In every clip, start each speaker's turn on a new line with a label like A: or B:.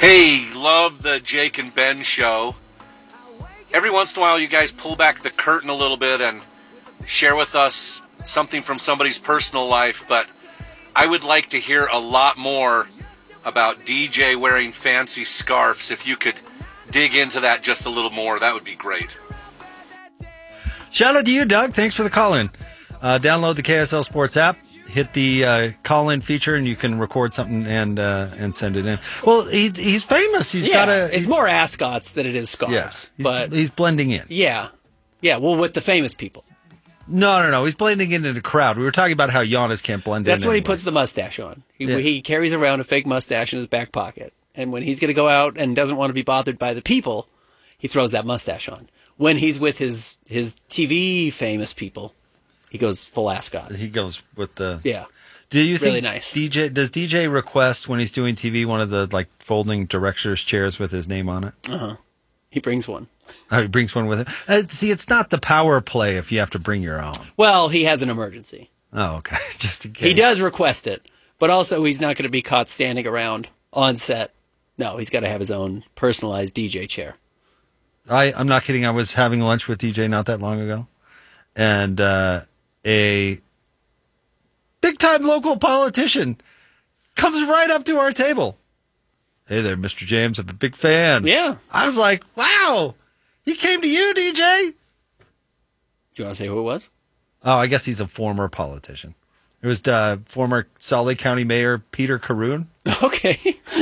A: Hey, love the Jake and Ben show. Every once in a while, you guys pull back the curtain a little bit and share with us something from somebody's personal life, but I would like to hear a lot more about DJ wearing fancy scarves. If you could dig into that just a little more, that would be great.
B: Shout out to you, Doug. Thanks for the call-in. Download the KSL Sports app. Hit the call-in feature, and you can record something and send it in. Well, he's famous. He's got a.
C: It's more ascots than it is scarves.
B: Yeah,
C: but
B: he's blending in.
C: Yeah. Well, with the famous people.
B: No. He's blending in the crowd. We were talking about how Giannis can't blend in.
C: That's when he puts the mustache on. He carries around a fake mustache in his back pocket, and when he's going to go out and doesn't want to be bothered by the people, he throws that mustache on. When he's with his TV famous people, he goes full ascot.
B: He goes with the...
C: Yeah.
B: Do you
C: really
B: think
C: nice.
B: Does DJ request when he's doing TV one of the folding director's chairs with his name on it?
C: Uh-huh. He brings one.
B: Oh, he brings one with him. See, it's not the power play if you have to bring your own.
C: Well, he has an emergency.
B: Oh, okay. Just in case.
C: He does request it, but also he's not going to be caught standing around on set. No, he's got to have his own personalized DJ chair.
B: I'm not kidding. I was having lunch with DJ not that long ago, and a big-time local politician comes right up to our table. Hey there, Mr. James. I'm a big fan.
C: Yeah.
B: I was like, wow, he came to you, DJ?
C: Do you want to say who it was?
B: Oh, I guess he's a former politician. It was former Salt Lake County Mayor Peter Caroon.
C: Okay.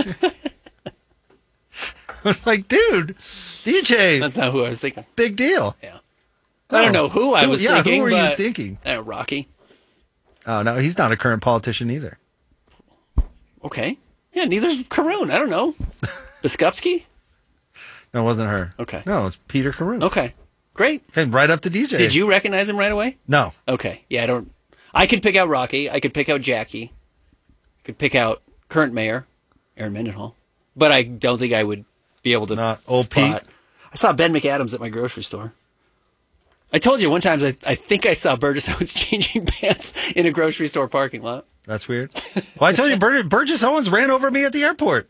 B: I was like, dude, DJ.
C: That's not who I was thinking.
B: Big deal.
C: Yeah. I don't know who I was thinking.
B: Who were you thinking?
C: Rocky.
B: Oh, no, he's not a current politician either.
C: Okay. Yeah, neither's Caroon. I don't know. Biskupski?
B: No, it wasn't her.
C: Okay.
B: No, it was Peter Caroon.
C: Okay. Great.
B: Came right up to DJ.
C: Did you recognize him right away?
B: No.
C: Okay. Yeah, I could pick out Rocky. I could pick out Jackie. I could pick out current mayor, Aaron Mendenhall. But I don't think I would be able to
B: Not old
C: spot.
B: Pete?
C: I saw Ben McAdams at my grocery store. I told you one time I think I saw Burgess Owens changing pants in a grocery store parking lot.
B: That's weird. Well, I told you, Burgess Owens ran over me at the airport.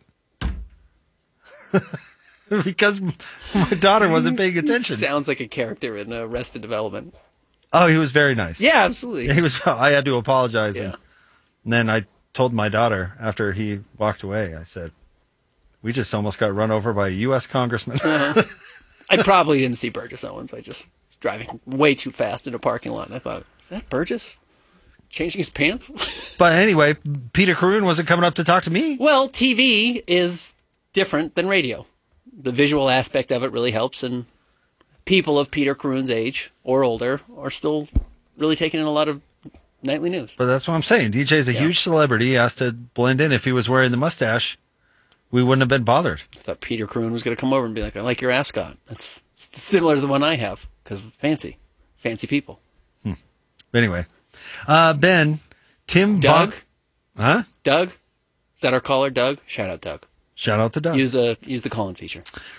B: Because my daughter wasn't paying attention.
C: Sounds like a character in Arrested Development.
B: Oh, he was very nice.
C: Yeah, absolutely.
B: He was. I had to apologize.
C: Yeah.
B: And then I told my daughter after he walked away, I said, we just almost got run over by a U.S. congressman.
C: I probably didn't see Burgess Owens. I just was driving way too fast in a parking lot, and I thought, is that Burgess? Changing his pants?
B: But anyway, Peter Caroon wasn't coming up to talk to me.
C: Well, TV is different than radio. The visual aspect of it really helps, and people of Peter Caroon's age or older are still really taking in a lot of nightly news.
B: But that's what I'm saying. DJ's a huge celebrity. He has to blend in. If he was wearing the mustache, we wouldn't have been bothered.
C: I thought Peter Caroon was going to come over and be like, I like your ascot. It's similar to the one I have, because it's fancy. Fancy people.
B: Anyway. Ben, Tim
C: Doug?
B: Huh?
C: Doug? Is that our caller, Doug? Shout out, Doug.
B: Shout out to Doug.
C: Use the call-in feature.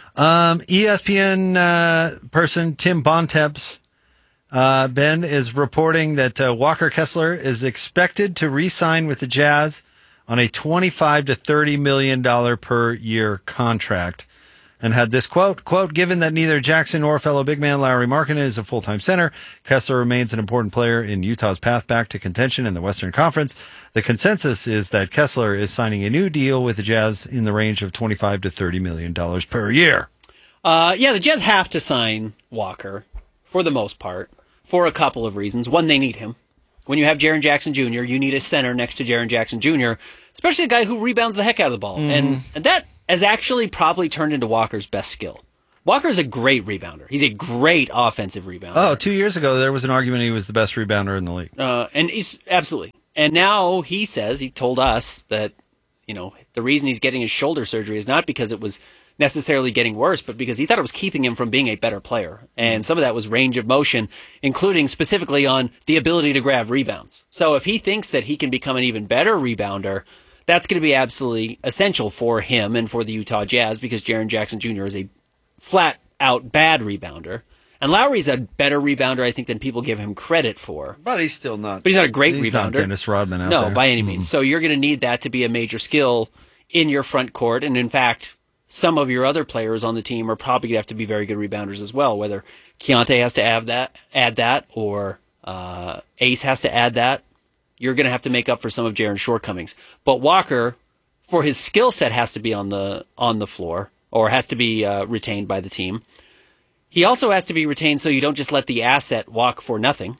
B: ESPN person Tim Bontemps, Ben, is reporting that Walker Kessler is expected to re-sign with the Jazz on a $25 to $30 million per year contract. And had this quote, given that neither Jackson nor fellow big man Lauri Markkanen is a full-time center, Kessler remains an important player in Utah's path back to contention in the Western Conference. The consensus is that Kessler is signing a new deal with the Jazz in the range of $25 to $30 million per year.
C: The Jazz have to sign Walker, for the most part, for a couple of reasons. One, they need him. When you have Jaren Jackson Jr., you need a center next to Jaren Jackson Jr., especially a guy who rebounds the heck out of the ball. And that has actually probably turned into Walker's best skill. Walker is a great rebounder. He's a great offensive rebounder.
B: Oh, 2 years ago, there was an argument he was the best rebounder in the league.
C: And he's absolutely. And now he told us that, the reason he's getting his shoulder surgery is not because it was necessarily getting worse, but because he thought it was keeping him from being a better player. And some of that was range of motion, including specifically on the ability to grab rebounds. So if he thinks that he can become an even better rebounder, that's going to be absolutely essential for him and for the Utah Jazz, because Jaren Jackson Jr. is a flat-out bad rebounder. And Lowry's a better rebounder, I think, than people give him credit for.
B: But he's still not.
C: But he's not a great
B: he's
C: rebounder.
B: Not Dennis Rodman out there.
C: No, by any means. So you're going to need that to be a major skill in your front court. And in fact, some of your other players on the team are probably going to have to be very good rebounders as well, whether Keontae has to add that, or Ace has to add that. You're going to have to make up for some of Jaren's shortcomings. But Walker, for his skill set, has to be on the floor, or has to be retained by the team. He also has to be retained so you don't just let the asset walk for nothing,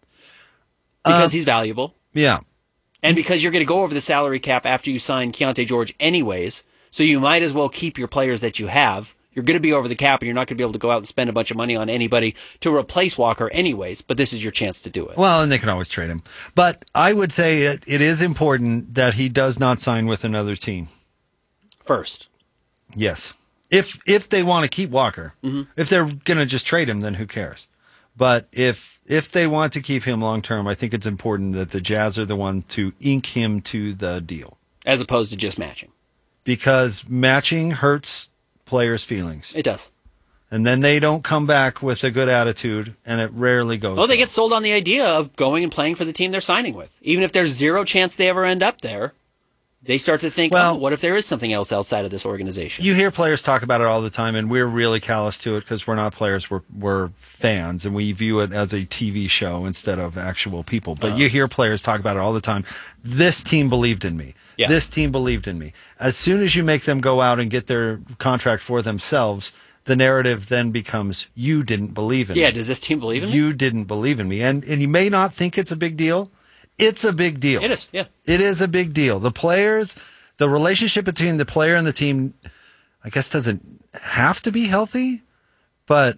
C: because he's valuable.
B: Yeah.
C: And because you're going to go over the salary cap after you sign Keontae George anyways, so you might as well keep your players that you have. You're going to be over the cap, and you're not going to be able to go out and spend a bunch of money on anybody to replace Walker anyways, but this is your chance to do it.
B: Well, and they can always trade him. But I would say it is important that he does not sign with another team.
C: First.
B: Yes. If they want to keep Walker. Mm-hmm. If they're going to just trade him, then who cares? But if they want to keep him long term, I think it's important that the Jazz are the one to ink him to the deal.
C: As opposed to just matching.
B: Because matching hurts players' feelings.
C: It does.
B: And then they don't come back with a good attitude, and it rarely goes
C: Well, they
B: well.
C: get sold on the idea of going and playing for the team they're signing with. Even if there's zero chance they ever end up there, they start to think,
B: well,
C: what if there is something else outside of this organization?
B: You hear players talk about it all the time, and we're really callous to it because we're not players, we're fans, and we view it as a TV show instead of actual people. But you hear players talk about it all the time. This team believed in me.
C: Yeah.
B: This team believed in me. As soon as you make them go out and get their contract for themselves, the narrative then becomes, you didn't believe in me.
C: Yeah, does this team believe in me?
B: You didn't believe in me. And you may not think it's a big deal. It's a big deal.
C: It is, yeah.
B: It is a big deal. The players, the relationship between the player and the team, I guess doesn't have to be healthy, but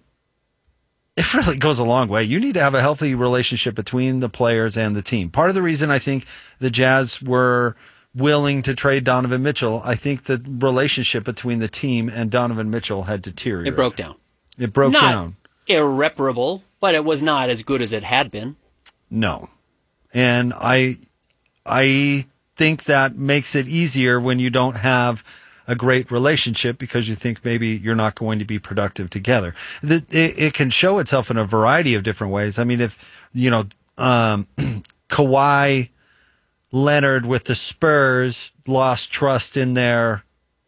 B: it really goes a long way. You need to have a healthy relationship between the players and the team. Part of the reason I think the Jazz were willing to trade Donovan Mitchell, I think the relationship between the team and Donovan Mitchell had deteriorated.
C: It broke down.
B: It broke
C: Not
B: down.
C: irreparable, but it was not as good as it had been.
B: No. And I think that makes it easier when you don't have a great relationship because you think maybe you're not going to be productive together. It can show itself in a variety of different ways. I mean, if, Kawhi Leonard with the Spurs lost trust in their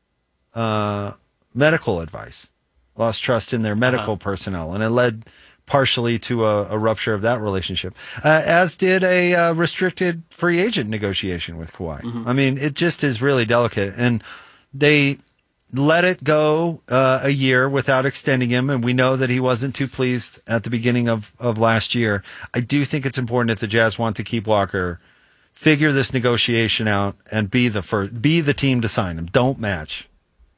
B: medical advice, lost trust in their medical personnel, and it led partially to a rupture of that relationship, as did a restricted free agent negotiation with Kawhi. Mm-hmm. I mean, it just is really delicate, and they let it go a year without extending him, and we know that he wasn't too pleased at the beginning of last year. I do think it's important if the Jazz want to keep Walker, figure this negotiation out and be the team to sign him. Don't match.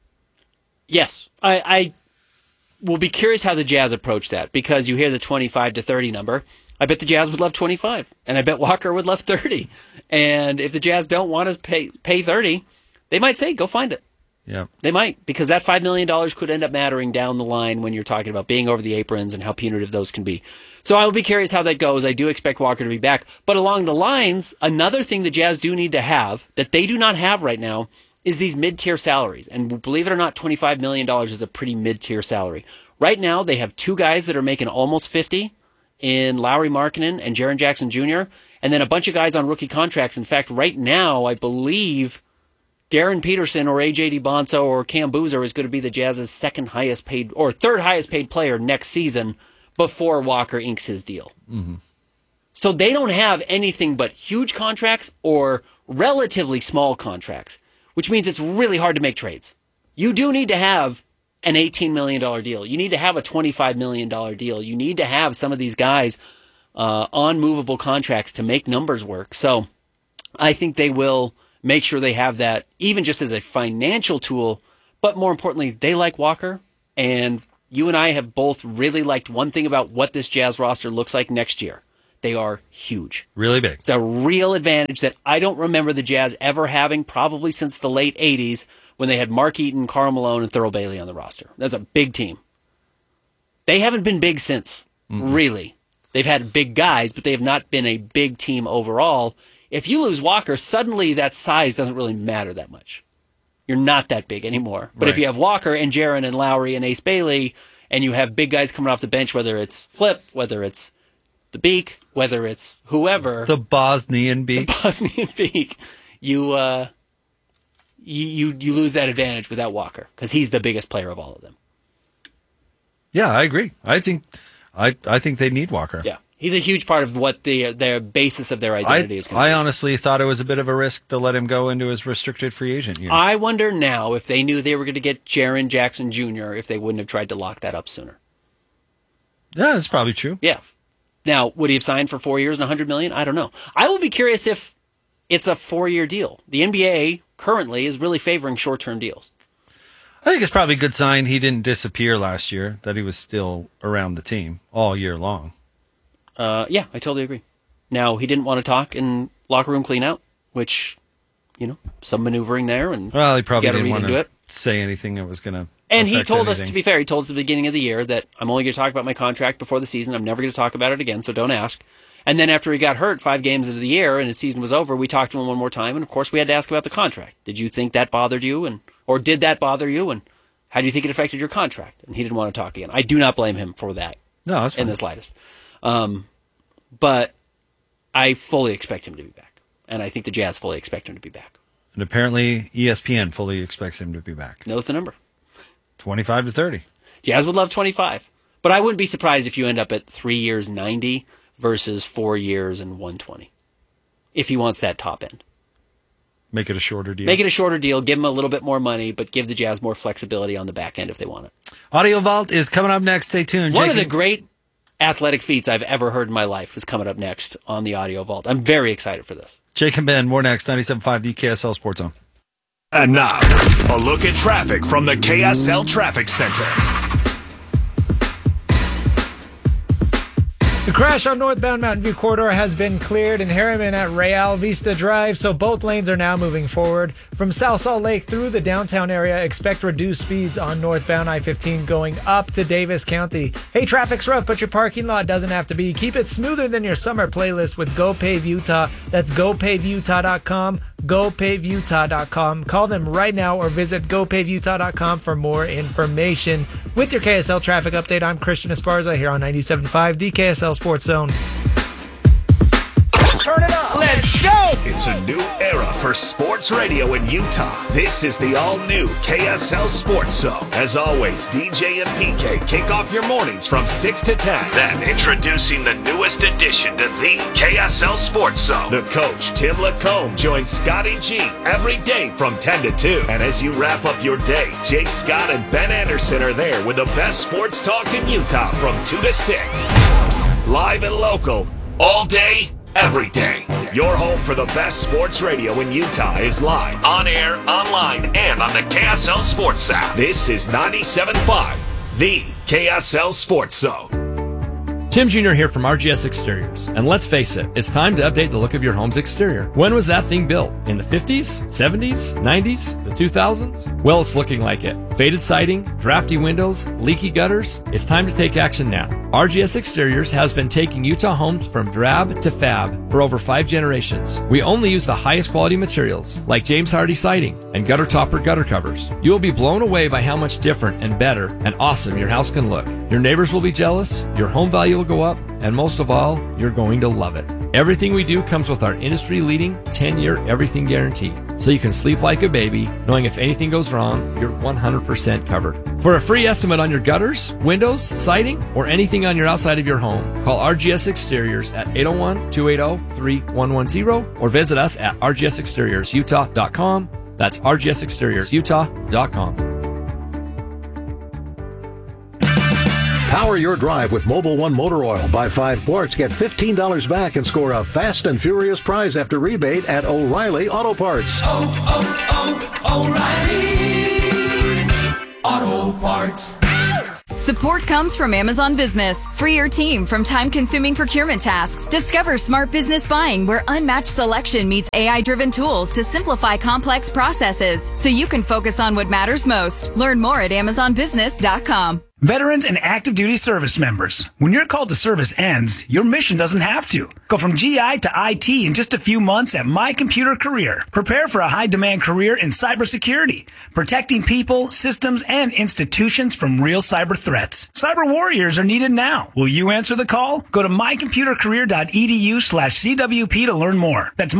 C: Yes, I will be curious how the Jazz approach that, because you hear the 25 to 30 number. I bet the Jazz would love 25, and I bet Walker would love 30. And if the Jazz don't want to pay 30, they might say, go find it.
B: Yeah,
C: they might, because that $5 million could end up mattering down the line when you're talking about being over the aprons and how punitive those can be. So I will be curious how that goes. I do expect Walker to be back. But along the lines, another thing the Jazz do need to have that they do not have right now is these mid-tier salaries. And believe it or not, $25 million is a pretty mid-tier salary. Right now, they have two guys that are making almost 50 in Lauri Markkanen and Jaren Jackson Jr., and then a bunch of guys on rookie contracts. In fact, right now, I believe Darren Peterson or AJ DiBonzo or Cam Boozer is going to be the Jazz's second highest paid or third highest paid player next season before Walker inks his deal. Mm-hmm. So they don't have anything but huge contracts or relatively small contracts, which means it's really hard to make trades. You do need to have an $18 million deal. You need to have a $25 million deal. You need to have some of these guys on movable contracts to make numbers work. So I think they will make sure they have that, even just as a financial tool. But more importantly, they like Walker. And you and I have both really liked one thing about what this Jazz roster looks like next year. They are huge.
B: Really big.
C: It's a real advantage that I don't remember the Jazz ever having, probably since the late 80s when they had Mark Eaton, Karl Malone, and Thurl Bailey on the roster. That's a big team. They haven't been big since, really. They've had big guys, but they have not been a big team overall. If you lose Walker, suddenly that size doesn't really matter that much. You're not that big anymore. But if you have Walker and Jaren and Lowry and Ace Bailey, and you have big guys coming off the bench, whether it's Flip, whether it's the Beak, whether it's whoever.
B: The Bosnian Beak.
C: The Bosnian Beak. you lose that advantage without Walker because he's the biggest player of all of them.
B: Yeah, I agree. I think they need Walker.
C: Yeah, he's a huge part of what their basis of their identity is going to be.
B: I honestly thought it was a bit of a risk to let him go into his restricted free agent year.
C: I wonder now if they knew they were going to get Jaren Jackson Jr., if they wouldn't have tried to lock that up sooner.
B: Yeah, that's probably true.
C: Yeah. Now, would he have signed for 4 years and $100 million? I don't know. I will be curious if it's a 4-year deal. The NBA currently is really favoring short-term deals.
B: I think it's probably a good sign he didn't disappear last year, that he was still around the team all year long.
C: Yeah, I totally agree. Now, he didn't want to talk in locker room cleanout, which, some maneuvering there. And
B: well, he probably didn't want to
C: it.
B: say anything that was going to
C: And he told
B: anything.
C: us, to be fair, he told us at the beginning of the year that I'm only going to talk about my contract before the season. I'm never going to talk about it again, so don't ask. And then after he got hurt 5 games into the year and his season was over, we talked to him one more time, and of course we had to ask about the contract. Did you think that bothered you, or did that bother you, and how do you think it affected your contract? And he didn't want to talk again. I do not blame him for that.
B: No, that's fine.
C: In the slightest. But I fully expect him to be back, and I think the Jazz fully expect him to be back.
B: And apparently ESPN fully expects him to be back.
C: Knows the number.
B: 25 to 30.
C: Jazz would love 25. But I wouldn't be surprised if you end up at 3 years, 90 versus 4 years and 120. If he wants that top end.
B: Make it a shorter deal.
C: Make it a shorter deal. Give him a little bit more money, but give the Jazz more flexibility on the back end if they want it.
B: Audio Vault is coming up next. Stay tuned.
C: One of the great athletic feats I've ever heard in my life is coming up next on the Audio Vault. I'm very excited for this.
B: Jake and Ben, more next. 97.5, the KSL Sports Zone.
D: And now, a look at traffic from the KSL Traffic Center.
E: The crash on northbound Mountain View Corridor has been cleared in Harriman at Real Vista Drive, so both lanes are now moving forward. From South Salt Lake through the downtown area, expect reduced speeds on northbound I-15 going up to Davis County. Hey, traffic's rough, but your parking lot doesn't have to be. Keep it smoother than your summer playlist with GoPave Utah. That's GoPaveUtah.com. GoPaveUtah.com. Call them right now or visit GoPaveUtah.com for more information. With your KSL traffic update, I'm Christian Esparza here on 97.5, the KSL Sports Zone.
D: Turn it up. Let's go. It's a new era for sports radio in Utah. This is the all-new KSL Sports Zone. As always, DJ and PK kick off your mornings from 6 to 10. Then, introducing the newest addition to the KSL Sports Zone. The coach, Tim Lacombe, joins Scotty G every day from 10 to 2. And as you wrap up your day, Jake Scott and Ben Anderson are there with the best sports talk in Utah from 2 to 6. Live and local, all day, every day. Your home for the best sports radio in Utah is live, on air, online, and on the KSL Sports app. This is 97.5, the KSL Sports Zone.
F: Tim Jr. here from RGS Exteriors. And let's face it, it's time to update the look of your home's exterior. When was that thing built? In the 50s? 70s? 90s? The 2000s? Well, it's looking like it. Faded siding, drafty windows, leaky gutters. It's time to take action now. RGS Exteriors has been taking Utah homes from drab to fab for over 5 generations. We only use the highest quality materials, like James Hardy siding and gutter topper gutter covers. You will be blown away by how much different and better and awesome your house can look. Your neighbors will be jealous, your home value will go up, and most of all, you're going to love it. Everything we do comes with our industry-leading 10-year everything guarantee, so you can sleep like a baby, knowing if anything goes wrong, you're 100% covered. For a free estimate on your gutters, windows, siding, or anything on your outside of your home, call RGS Exteriors at 801-280-3110 or visit us at rgsexteriorsutah.com. That's rgsexteriorsutah.com.
G: Power your drive with Mobil 1 Motor Oil. Buy 5 quarts, get $15 back, and score a fast and furious prize after rebate at O'Reilly Auto Parts.
H: O'Reilly Auto Parts.
I: Support comes from Amazon Business. Free your team from time-consuming procurement tasks. Discover smart business buying where unmatched selection meets AI-driven tools to simplify complex processes so you can focus on what matters most. Learn more at amazonbusiness.com.
J: Veterans and active duty service members. When your call to service ends, your mission doesn't have to. Go from GI to IT in just a few months at My Computer Career. Prepare for a high-demand career in cybersecurity, protecting people, systems, and institutions from real cyber threats. Cyber warriors are needed now. Will you answer the call? Go to mycomputercareer.edu/CWP to learn more. That's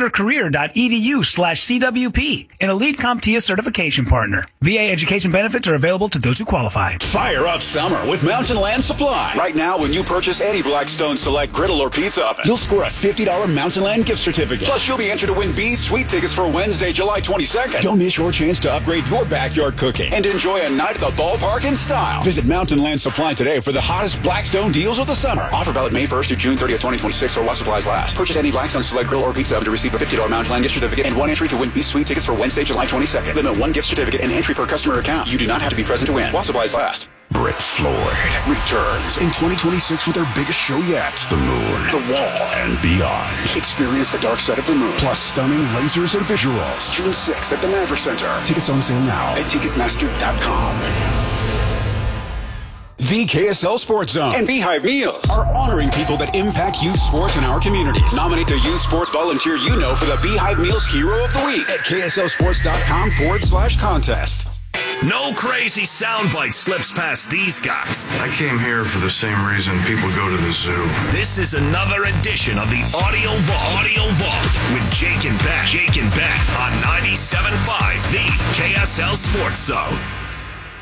J: mycomputercareer.edu/CWP, an Elite CompTIA certification partner. VA education benefits are available to those who qualify.
K: Fire up summer with Mountain Land Supply. Right now, when you purchase any Blackstone Select griddle or pizza oven, you'll score a $50 Mountain Land gift certificate. Plus, you'll be entered to win B's Sweet tickets for Wednesday, July 22nd. Don't miss your chance to upgrade your backyard cooking and enjoy a night at the ballpark in style. Visit Mountain Land Supply today for the hottest Blackstone deals of the summer. Offer valid May 1st through June 30th, 2026, or while supplies last. Purchase any Blackstone Select griddle or pizza oven to receive a $50 Mountain Land gift certificate and one entry to win B's Sweet tickets for Wednesday, July 22nd. Limit one gift certificate and entry per customer account. You do not have to be present to win while supplies last. Brett Floyd returns in 2026 with their biggest show yet, The Moon, The Wall, and Beyond. Experience the dark side of the moon, plus stunning lasers and visuals. June 6th at the Maverick Center. Tickets on sale now at Ticketmaster.com. The KSL Sports Zone and Beehive Meals are honoring people that impact youth sports in our communities. Nominate the youth sports volunteer you know for the Beehive Meals Hero of the Week at KSLSports.com/contest.
D: No crazy soundbite slips past these guys.
L: I came here for the same reason people go to the zoo.
D: This is another edition of the Audio Vault with Jake and Ben on 97.5, the KSL Sports Zone.